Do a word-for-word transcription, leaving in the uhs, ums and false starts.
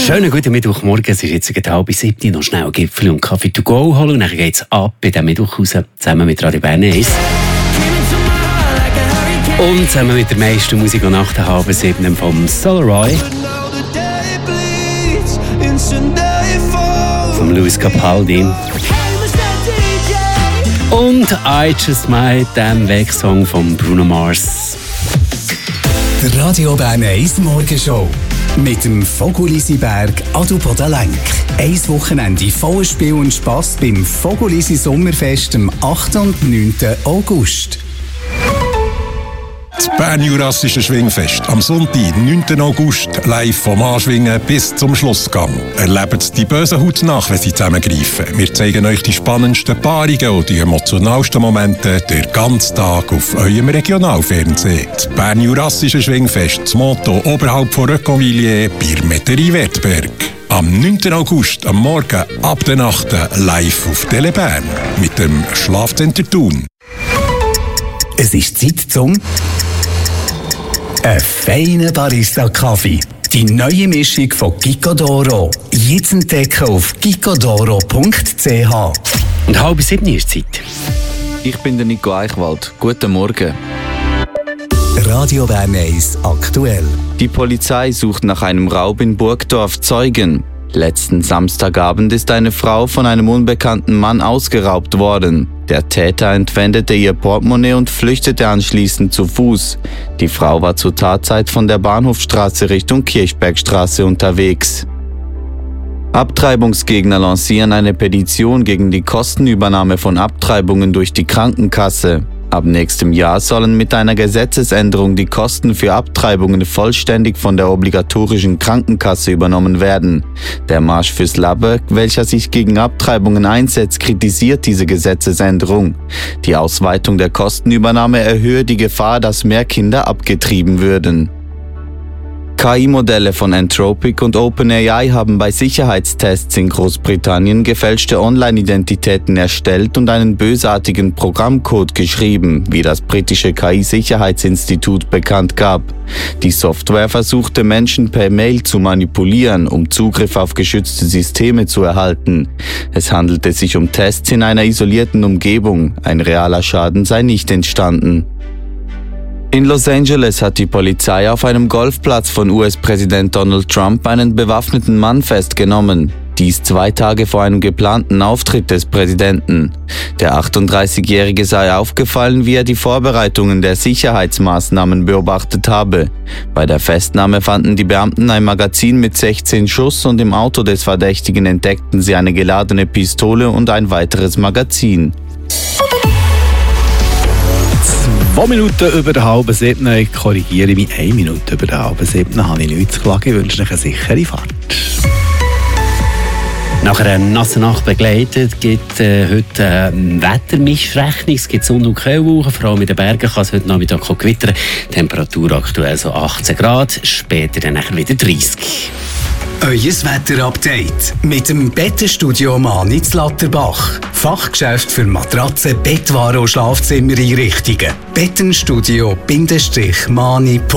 Schönen guten Mittwochmorgen, es ist jetzt gerade halb siebten, noch schnell Gipfel und Kaffee to go holen und dann geht es ab in den Mittwoch raus, zusammen mit Radio Bern eins. Und zusammen mit der meisten Musik und nach der halben siebten vom Solaroy. Vom Lewis Capaldi. Und I Just Might, dem Wegsong von Bruno Mars. Der Radio Bern eins Morgenshow. Mit dem Fogolisberg Adelboden-Lenk. Ein Wochenende voller Spiel und Spass beim Fogolisi Sommerfest am achten und neunten August. Das Bern-Jurassische Schwingfest am Sonntag, neunten August, live vom Anschwingen bis zum Schlussgang. Erlebt die bösen Haut nach, wenn sie zusammengreifen. Wir zeigen euch die spannendsten Paarungen und die emotionalsten Momente den ganzen Tag auf eurem Regionalfernsehen. Das Bern-Jurassische Schwingfest, das Motto oberhalb von Röcconvilliers, bei Metterie Wertberg. Am neunten August, am Morgen, ab der Nacht, live auf Tele Bern mit dem Schlafcenter Thun. Es ist Zeit zum ein feiner Barista-Kaffee. Die neue Mischung von Gicodoro. Jetzt entdecken auf gicodoro punkt c h. Und halb sieben ist Zeit. Ich bin der Nico Eichwald. Guten Morgen. Radio Bern eins aktuell. Die Polizei sucht nach einem Raub in Burgdorf Zeugen. Letzten Samstagabend ist eine Frau von einem unbekannten Mann ausgeraubt worden. Der Täter entwendete ihr Portemonnaie und flüchtete anschließend zu Fuß. Die Frau war zur Tatzeit von der Bahnhofstraße Richtung Kirchbergstraße unterwegs. Abtreibungsgegner lancieren eine Petition gegen die Kostenübernahme von Abtreibungen durch die Krankenkasse. Ab nächstem Jahr sollen mit einer Gesetzesänderung die Kosten für Abtreibungen vollständig von der obligatorischen Krankenkasse übernommen werden. Der Marsch fürs Labbe, welcher sich gegen Abtreibungen einsetzt, kritisiert diese Gesetzesänderung. Die Ausweitung der Kostenübernahme erhöhe die Gefahr, dass mehr Kinder abgetrieben würden. K I-Modelle von Anthropic und OpenAI haben bei Sicherheitstests in Großbritannien gefälschte Online-Identitäten erstellt und einen bösartigen Programmcode geschrieben, wie das britische K I-Sicherheitsinstitut bekannt gab. Die Software versuchte Menschen per Mail zu manipulieren, um Zugriff auf geschützte Systeme zu erhalten. Es handelte sich um Tests in einer isolierten Umgebung. Ein realer Schaden sei nicht entstanden. In Los Angeles hat die Polizei auf einem Golfplatz von U S-Präsident Donald Trump einen bewaffneten Mann festgenommen. Dies zwei Tage vor einem geplanten Auftritt des Präsidenten. Der achtunddreißigjährige sei aufgefallen, wie er die Vorbereitungen der Sicherheitsmaßnahmen beobachtet habe. Bei der Festnahme fanden die Beamten ein Magazin mit sechzehn Schuss und im Auto des Verdächtigen entdeckten sie eine geladene Pistole und ein weiteres Magazin. Zwei Minuten über der halben siebten, ich korrigiere mich, eine Minute über der halben siebten, habe ich nichts zu klagen, ich wünsche euch eine sichere Fahrt. Nach einer nassen Nacht begleitet gibt äh, heute eine Wettermischrechnung. Es gibt Sonne- und Quellwolken, vor allem in den Bergen kann es heute Nachmittag gewittern. Temperatur aktuell so achtzehn Grad, später dann wieder dreißig. Euer Wetterupdate mit dem Bettenstudio Manitz Latterbach. Fachgeschäft für Matratzen, Bettwaren und Schlafzimmereinrichtungen. Bettenstudio-Mani.